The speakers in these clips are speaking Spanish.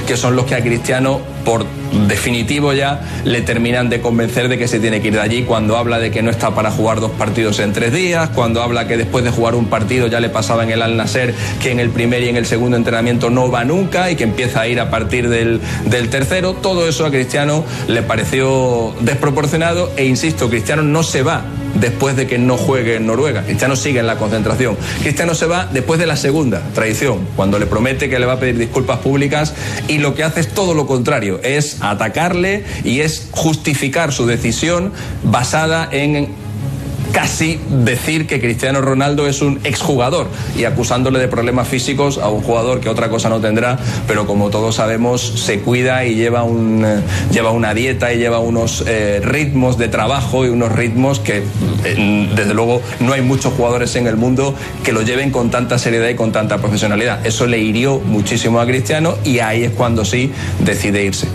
que son los que a Cristiano, por definitivo ya, le terminan de convencer de que se tiene que ir de allí, cuando habla de que no está para jugar 2 partidos en 3 días, cuando habla que después de jugar un partido ya le pasaba en el Al-Nassr que en el primer y en el segundo entrenamiento no va nunca y que empieza a ir a partir del tercero. Todo eso a Cristiano le pareció desproporcionado e insisto, Cristiano no se va después de que no juegue en Noruega. Cristiano sigue en la concentración. Cristiano se va después de la segunda traición, cuando le promete que le va a pedir disculpas públicas y lo que hace es todo lo contrario, es atacarle y es justificar su decisión basada en casi decir que Cristiano Ronaldo es un exjugador y acusándole de problemas físicos a un jugador que otra cosa no tendrá, pero como todos sabemos se cuida y lleva una dieta y lleva unos ritmos de trabajo y unos ritmos que desde luego no hay muchos jugadores en el mundo que lo lleven con tanta seriedad y con tanta profesionalidad. Eso le hirió muchísimo a Cristiano y ahí es cuando sí decide irse.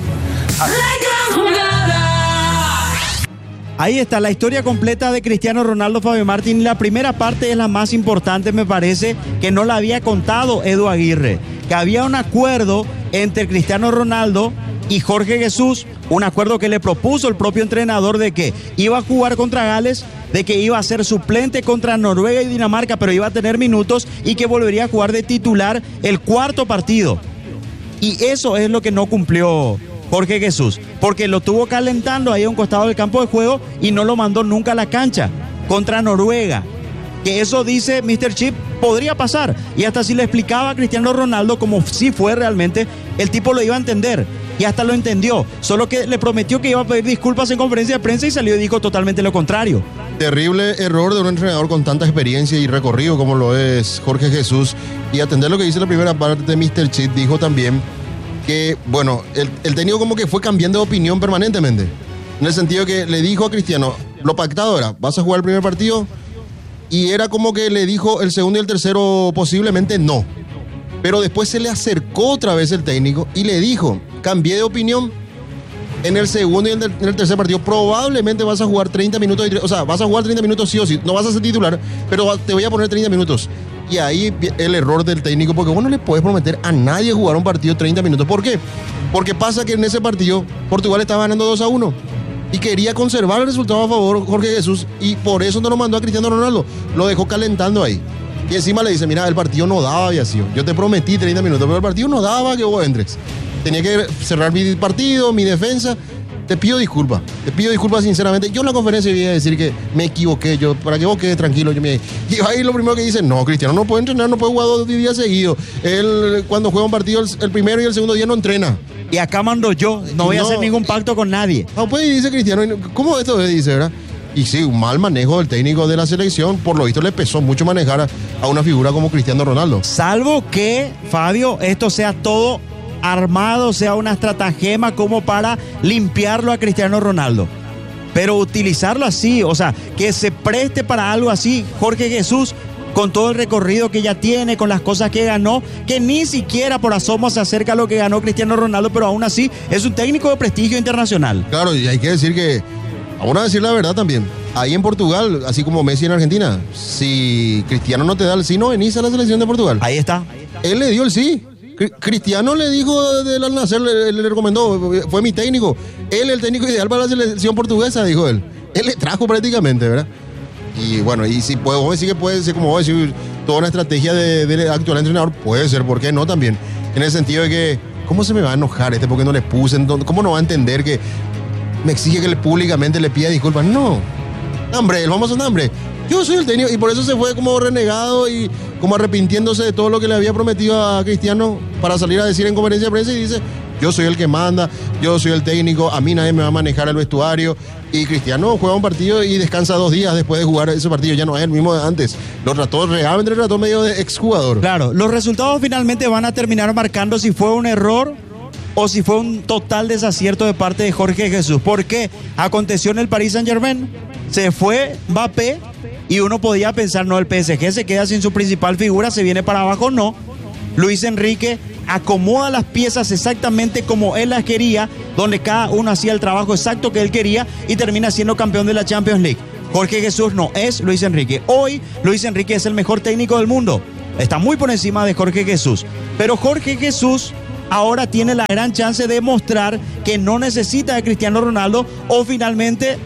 Ahí está la historia completa de Cristiano Ronaldo, Fabio Martín. La primera parte es la más importante, me parece, que no la había contado Edu Aguirre. Que había un acuerdo entre Cristiano Ronaldo y Jorge Jesús, un acuerdo que le propuso el propio entrenador de que iba a jugar contra Gales, de que iba a ser suplente contra Noruega y Dinamarca, pero iba a tener minutos y que volvería a jugar de titular el 4º partido. Y eso es lo que no cumplió Jorge Jesús, porque lo tuvo calentando ahí a un costado del campo de juego y no lo mandó nunca a la cancha contra Noruega. Que eso, dice Mr. Chip, podría pasar. Y hasta si le explicaba a Cristiano Ronaldo como si fue realmente, el tipo lo iba a entender. Y hasta lo entendió. Solo que le prometió que iba a pedir disculpas en conferencia de prensa y salió y dijo totalmente lo contrario. Terrible error de un entrenador con tanta experiencia y recorrido como lo es Jorge Jesús. Y atender lo que dice la primera parte de Mr. Chip, dijo también que, bueno, el técnico como que fue cambiando de opinión permanentemente. En el sentido que le dijo a Cristiano, lo pactado era, vas a jugar el primer partido, y era como que le dijo el segundo y el tercero posiblemente no. Pero después se le acercó otra vez el técnico y le dijo, cambié de opinión, en el segundo y en el tercer partido probablemente vas a jugar 30 minutos, o sea, vas a jugar 30 minutos sí o sí, no vas a ser titular, pero te voy a poner 30 minutos. Y ahí el error del técnico, porque vos no le puedes prometer a nadie jugar un partido 30 minutos. ¿Por qué? Porque pasa que en ese partido Portugal estaba ganando 2-1 y quería conservar el resultado a favor Jorge Jesús y por eso no lo mandó a Cristiano Ronaldo, lo dejó calentando ahí. Y encima le dice, mira, el partido no daba aviación, yo te prometí 30 minutos, pero el partido no daba que vos entres. Tenía que cerrar mi partido, mi defensa. Te pido disculpas sinceramente. Yo en la conferencia voy a decir que me equivoqué, para que vos quedes tranquilo. Y ahí lo primero que dice, no, Cristiano no puede entrenar, no puede jugar 2 días seguidos. Él cuando juega un partido el primero y el segundo día no entrena. Y acá mando yo, no voy a hacer ningún pacto con nadie. No, pues dice Cristiano, ¿cómo esto dice, verdad? Y sí, un mal manejo del técnico de la selección, por lo visto le pesó mucho manejar a una figura como Cristiano Ronaldo. Salvo que, Fabio, esto sea todo armado, sea una estratagema como para limpiarlo a Cristiano Ronaldo. Pero utilizarlo así, o sea, que se preste para algo así, Jorge Jesús, con todo el recorrido que ya tiene, con las cosas que ganó, que ni siquiera por asomo se acerca a lo que ganó Cristiano Ronaldo, pero aún así es un técnico de prestigio internacional. Claro, y hay que decir que, vamos a decir la verdad también, ahí en Portugal, así como Messi en Argentina, si Cristiano no te da el sí, no venís a la selección de Portugal. Ahí está. Él le dio el sí. Cristiano le dijo del Al-Nassr, le recomendó, fue mi técnico. Él el técnico ideal para la selección portuguesa, dijo él. Él le trajo prácticamente, ¿verdad? Y bueno, y si puedo decir que puede ser, como vos decís, toda una estrategia del actual entrenador, puede ser, ¿por qué no también? En el sentido de que, ¿cómo se me va a enojar porque no le puse? ¿Cómo no va a entender que me exige que públicamente le pida disculpas? No, hombre, el famoso nombre. Yo soy el técnico y por eso se fue como renegado y como arrepintiéndose de todo lo que le había prometido a Cristiano para salir a decir en conferencia de prensa y dice, yo soy el que manda, yo soy el técnico, a mí nadie me va a manejar el vestuario. Y Cristiano juega un partido y descansa 2 días después de jugar ese partido, ya no es el mismo de antes. Realmente lo trató medio de exjugador. Claro, los resultados finalmente van a terminar marcando si fue un error o si fue un total desacierto de parte de Jorge Jesús. ¿Por qué? Aconteció en el Paris Saint-Germain, se fue Mbappé y uno podía pensar, no, el PSG se queda sin su principal figura, se viene para abajo, no. Luis Enrique acomoda las piezas exactamente como él las quería, donde cada uno hacía el trabajo exacto que él quería y termina siendo campeón de la Champions League. Jorge Jesús no es Luis Enrique. Hoy Luis Enrique es el mejor técnico del mundo. Está muy por encima de Jorge Jesús. Pero Jorge Jesús ahora tiene la gran chance de mostrar que no necesita de Cristiano Ronaldo o finalmente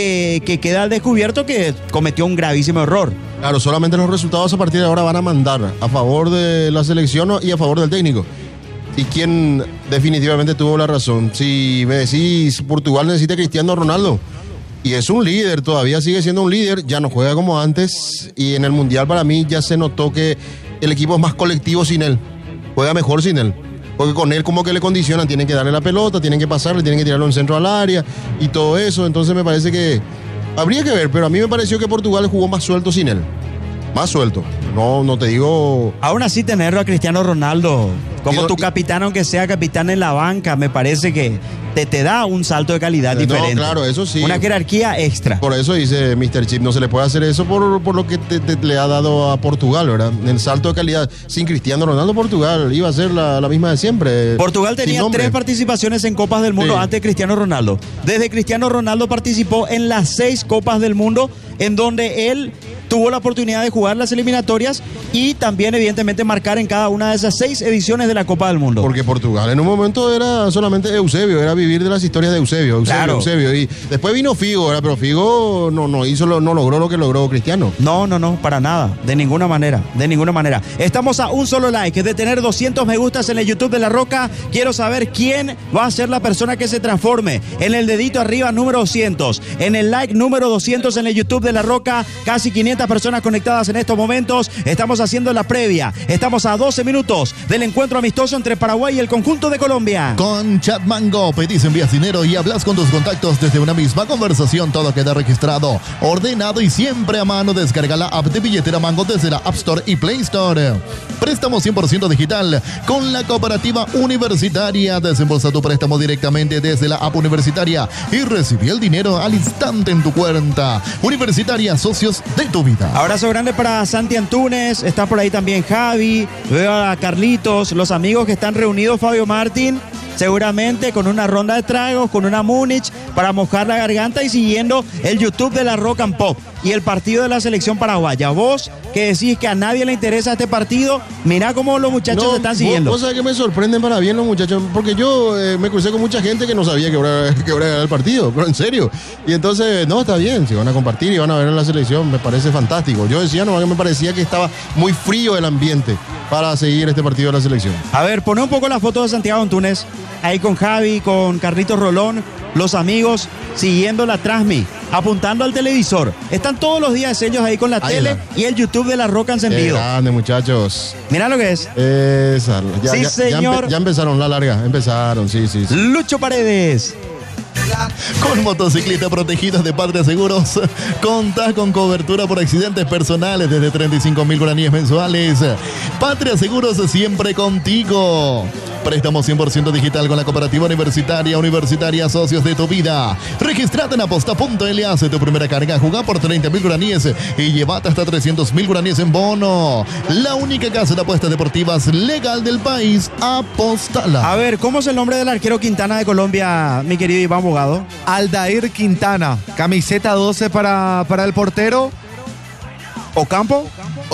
que queda al descubierto que cometió un gravísimo error. Claro, solamente los resultados a partir de ahora van a mandar a favor de la selección y a favor del técnico. Y quien definitivamente tuvo la razón. Si me decís, Portugal necesita a Cristiano Ronaldo, y es un líder, todavía sigue siendo un líder, ya no juega como antes, y en el Mundial para mí ya se notó que el equipo es más colectivo sin él, juega mejor sin él. Porque con él como que le condicionan, tienen que darle la pelota, tienen que pasarle, tienen que tirarlo en centro al área y todo eso. Entonces me parece que habría que ver, pero a mí me pareció que Portugal jugó más suelto sin él. Más suelto. No te digo... Aún así tenerlo a Cristiano Ronaldo como tu capitán, aunque sea capitán en la banca, me parece que te da un salto de calidad diferente. No, claro, eso sí. Una jerarquía extra. Por eso dice Mr. Chip, no se le puede hacer eso por lo que le ha dado a Portugal, ¿verdad? El salto de calidad. Sin Cristiano Ronaldo, Portugal iba a ser la misma de siempre. Portugal tenía 3 participaciones en Copas del Mundo antes de Cristiano Ronaldo. Desde Cristiano Ronaldo participó en las 6 Copas del Mundo, en donde él tuvo la oportunidad de jugar las eliminatorias y también evidentemente marcar en cada una de esas 6 ediciones de la Copa del Mundo. Porque Portugal en un momento era solamente Eusebio, era vivir de las historias de Eusebio, claro. Eusebio. Y después vino Figo, ¿verdad? Pero Figo no logró lo que logró Cristiano. No, para nada, de ninguna manera. Estamos a un solo like de tener 200 me gustas en el YouTube de La Roca. Quiero saber quién va a ser la persona que se transforme en el dedito arriba número 200, en el like número 200 en el YouTube de La Roca. Casi 500 personas conectadas en estos momentos. Estamos haciendo la previa. Estamos a 12 minutos del encuentro amistoso entre Paraguay y el conjunto de Colombia. Con Chatmango pedís, envías dinero y hablas con tus contactos desde una misma conversación. Todo queda registrado, ordenado y siempre a mano. Descarga la app de Billetera Mango desde la App Store y Play Store. Préstamo 100% digital con la Cooperativa Universitaria. Desembolsa tu préstamo directamente desde la app universitaria y recibí el dinero al instante en tu cuenta. Universitaria, socios de tu vida. Abrazo grande para Santi Antunes, está por ahí también Javi, veo a Carlitos, los amigos que están reunidos, Fabio Martín, seguramente con una ronda de tragos, con una Múnich para mojar la garganta y siguiendo el YouTube de La Rock and Pop y el partido de la selección paraguaya. Vos que decís que a nadie le interesa este partido, mirá cómo los muchachos se están siguiendo. Vos sabés que me sorprenden para bien los muchachos, porque yo me crucé con mucha gente que no sabía que era el partido, pero en serio. Y entonces, no, está bien, si van a compartir y van a ver en la selección, me parece fantástico. Yo decía, no, que me parecía que estaba muy frío el ambiente para seguir este partido de la selección. A ver, poné un poco la foto de Santiago Antunes, ahí con Javi, con Carlitos Rolón, los amigos siguiendo la transmi, apuntando al televisor. Están todos los días ellos ahí con la tele y el YouTube de La Roca encendido. Qué grande, muchachos. Mirá lo que es. Sí, señor. Ya empezaron la larga, sí. Lucho Paredes. Con motocicleta protegida de Patria Seguros, contás con cobertura por accidentes personales desde 35.000 guaraníes mensuales. Patria Seguros siempre contigo. Préstamo 100% digital con la Cooperativa Universitaria, socios de tu vida. Registrate en aposta.l, hace tu primera carga, jugá por 30.000 guaraníes y llevate hasta 300.000 guaraníes en bono. La única casa de apuestas deportivas legal del país, apostala. A ver, ¿cómo es el nombre del arquero Quintana de Colombia, mi querido Iván Bogado? Aldair Quintana, camiseta 12 para el portero. ¿Ocampo?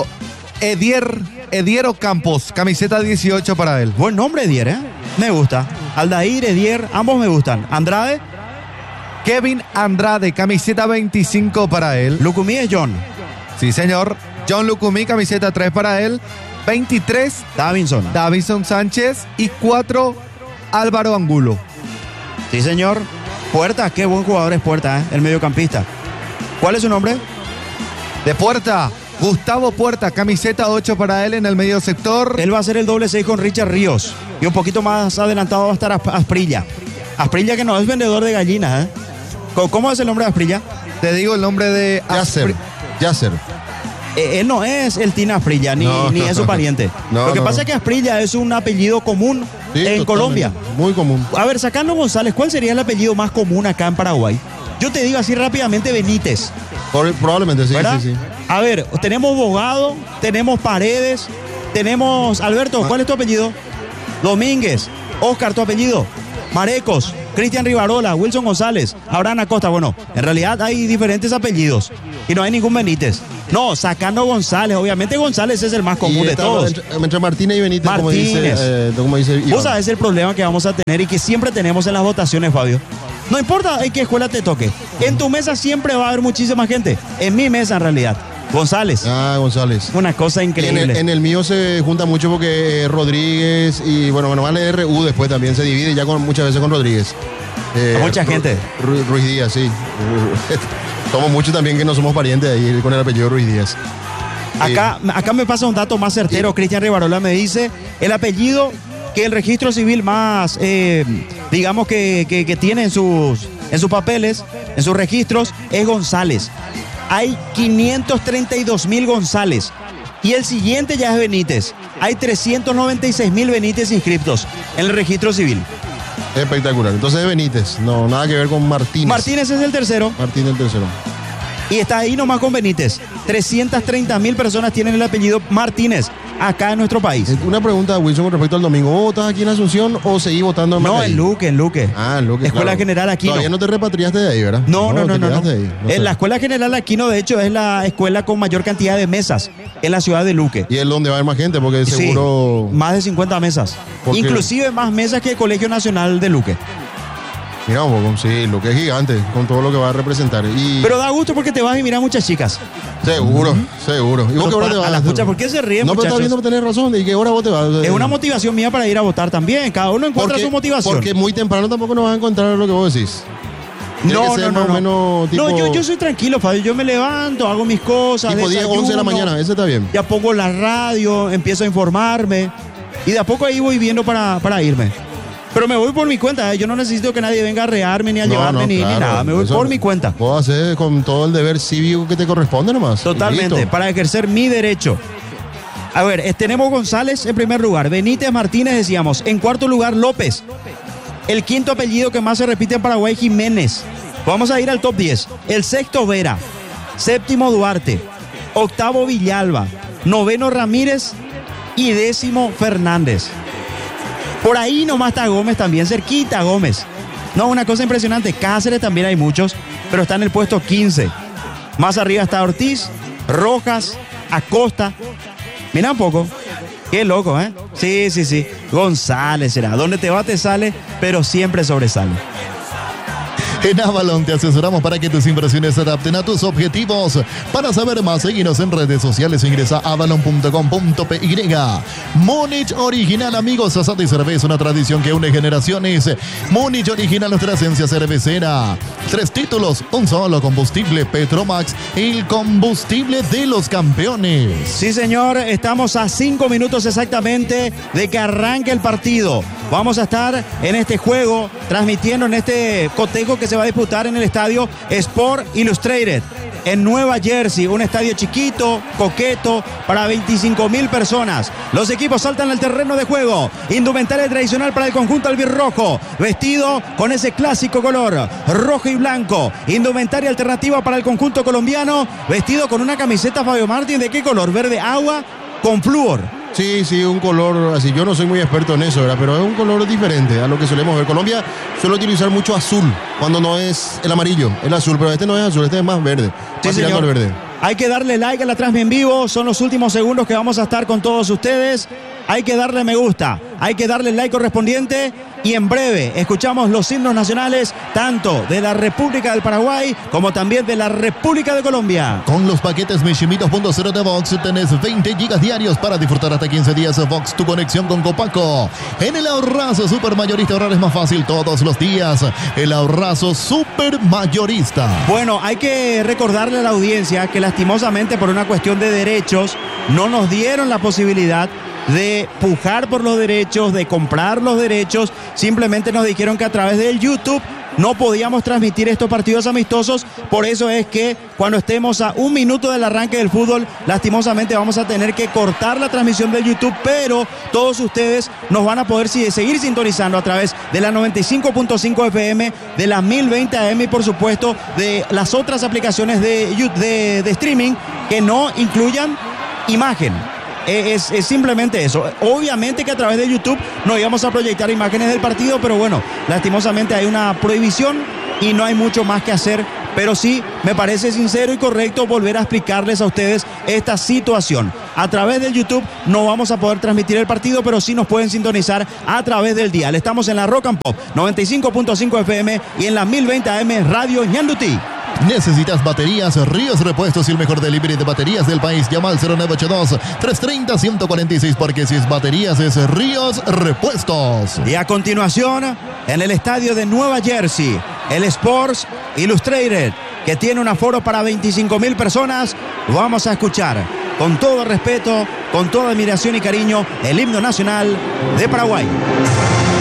Edier Ocampos, camiseta 18 para él. Buen nombre, Edier, ¿eh? Me gusta. Aldair, Edier, ambos me gustan. Andrade. Kevin Andrade, camiseta 25 para él. Lucumí es John. Sí, señor. John Lucumí, camiseta 3 para él. 23, Davinson Sánchez. Y 4, Álvaro Angulo. Sí, señor. Puerta, qué buen jugador es Puerta, ¿eh? El mediocampista. ¿Cuál es su nombre? De Puerta, Gustavo Puerta, camiseta 8 para él en el medio sector. Él va a hacer el doble 6 con Richard Ríos. Y un poquito más adelantado va a estar Asprilla. Asprilla que no es vendedor de gallinas, ¿eh? ¿Cómo es el nombre de Asprilla? Te digo el nombre de Yasser. Él no es el Tina Asprilla, ni es su pariente. Lo que pasa es que Asprilla es un apellido común en Colombia. Muy común. A ver, sacando González, ¿cuál sería el apellido más común acá en Paraguay? Yo te digo así rápidamente, Benítez. Probablemente, sí. A ver, tenemos Bogado, tenemos Paredes, tenemos... Alberto, ¿cuál es tu apellido? Domínguez. Oscar, ¿tu apellido? Marecos. Cristian Rivarola, Wilson González, Abraham Acosta. Bueno, en realidad hay diferentes apellidos y no hay ningún Benítez. No, sacando González, obviamente González es el más común de todos. Entre Martínez y Benítez, Martínez. como dice Iván. Vos sabés el problema que vamos a tener y que siempre tenemos en las votaciones, Fabio. No importa en qué escuela te toque. En tu mesa siempre va a haber muchísima gente. En mi mesa, en realidad. González. González. Una cosa increíble. En el mío se junta mucho porque Rodríguez y bueno, vale RU después también se divide ya muchas veces con Rodríguez. Mucha gente. Ruiz Díaz, sí. Somos muchos también que no somos parientes ahí con el apellido Ruiz Díaz. Acá me pasa un dato más certero. Cristian Rivarola me dice el apellido que el registro civil más, digamos que tiene en sus papeles, en sus registros, es González. Hay 532.000 González. Y el siguiente ya es Benítez. Hay 396.000 Benítez inscriptos en el registro civil. Espectacular. Entonces es Benítez. No, nada que ver con Martínez. Martínez es el tercero. Martínez el tercero. Y está ahí nomás con Benítez. 330.000 personas tienen el apellido Martínez acá en nuestro país. Una pregunta, Wilson, con respecto al domingo. ¿Vos votás aquí en Asunción o seguís votando en Macaí? No, en Luque. En Luque. Escuela General Aquino. Todavía no te repatriaste de ahí, ¿verdad? No. Ahí. La Escuela General Aquino, de hecho, es la escuela con mayor cantidad de mesas en la ciudad de Luque. Y es donde va a haber más gente, porque seguro... Sí, más de 50 mesas. Inclusive más mesas que el Colegio Nacional de Luque. Mira un poco, sí, Luque es gigante, con todo lo que va a representar. Pero da gusto porque te vas y miras muchas chicas. Seguro. ¿Y vos qué hora te vas? ¿Por qué se ríen, no, muchachos? pero estás viendo que tenés razón. ¿Y qué hora vos te vas? Es una motivación mía para ir a votar también. Cada uno encuentra su motivación. Porque muy temprano tampoco nos vas a encontrar lo que vos decís. No. Menos, tipo... No, yo soy tranquilo, Fabio. Yo me levanto, hago mis cosas. Tipo 10, 11 de la mañana, ese está bien. Ya pongo la radio, empiezo a informarme. Y de a poco ahí voy viendo para irme. Pero me voy por mi cuenta, yo no necesito que nadie venga a rearme ni a llevarme ni nada, me voy por mi cuenta. Puedo hacer con todo el deber cívico que te corresponde nomás. Totalmente, para ejercer mi derecho. A ver, tenemos González en primer lugar, Benítez, Martínez decíamos, en cuarto lugar López. El quinto apellido que más se repite en Paraguay, Jiménez. Vamos a ir al top 10. El sexto Vera, séptimo Duarte, octavo Villalba, noveno Ramírez y décimo Fernández. Por ahí nomás está Gómez también, cerquita Gómez. No, una cosa impresionante, Cáceres también hay muchos, pero está en el puesto 15. Más arriba está Ortiz, Rojas, Acosta. Mira un poco, qué loco, ¿eh? Sí. González será, donde te va te sale, pero siempre sobresale. En Avalon te asesoramos para que tus inversiones se adapten a tus objetivos. Para saber más, síguenos en redes sociales e ingresa a avalon.com.py. Múnich Original, amigos, asado y cerveza, una tradición que une generaciones. Múnich Original, nuestra esencia cervecera. 3 títulos, un solo combustible, Petromax, el combustible de los campeones. Sí, señor, estamos a 5 minutos exactamente de que arranque el partido. Vamos a estar en este juego, transmitiendo en este cotejo que se va a disputar en el estadio Sport Illustrated, en Nueva Jersey, un estadio chiquito, coqueto, para 25.000 personas. Los equipos saltan al terreno de juego. Indumentaria tradicional para el conjunto albirrojo, vestido con ese clásico color, rojo y blanco. Indumentaria alternativa para el conjunto colombiano, vestido con una camiseta, Fabio Martín, ¿de qué color? Verde agua con flúor. Sí, un color así. Yo no soy muy experto en eso, ¿verdad? Pero es un color diferente a lo que solemos ver. Colombia suele utilizar mucho azul cuando no es el amarillo, el azul, pero este no es azul, este es más verde. Sí, señor. Al verde. Hay que darle like a la transmisión en vivo, son los últimos segundos que vamos a estar con todos ustedes. Hay que darle me gusta, hay que darle el like correspondiente y en breve escuchamos los himnos nacionales tanto de la República del Paraguay como también de la República de Colombia. Con los paquetes Mishimi 2.0 de Vox tenés 20 gigas diarios para disfrutar hasta 15 días. Vox, tu conexión con Copaco. En el ahorrazo supermayorista ahorrar es más fácil todos los días. El ahorrazo supermayorista. Bueno, hay que recordarle a la audiencia que lastimosamente por una cuestión de derechos no nos dieron la posibilidad de pujar por los derechos, de comprar los derechos. Simplemente nos dijeron que a través del YouTube no podíamos transmitir estos partidos amistosos. Por eso es que cuando estemos a 1 minuto del arranque del fútbol, lastimosamente vamos a tener que cortar la transmisión del YouTube, pero todos ustedes nos van a poder seguir sintonizando a través de la 95.5 FM, de la 1020 AM y por supuesto de las otras aplicaciones de streaming que no incluyan imagen. Es simplemente eso. Obviamente que a través de YouTube no íbamos a proyectar imágenes del partido, pero bueno, lastimosamente hay una prohibición y no hay mucho más que hacer. Pero sí, me parece sincero y correcto volver a explicarles a ustedes esta situación. A través del YouTube no vamos a poder transmitir el partido, pero sí nos pueden sintonizar a través del dial. Estamos en la Rock and Pop 95.5 FM y en la 1020 AM Radio Ñandutí. ¿Necesitas baterías? Ríos Repuestos y el mejor delivery de baterías del país. Llama al 0982-330-146 porque si es baterías es Ríos Repuestos. Y a continuación, en el estadio de Nueva Jersey, el Sports Illustrated, que tiene un aforo para 25,000 personas, vamos a escuchar con todo respeto, con toda admiración y cariño, el himno nacional de Paraguay.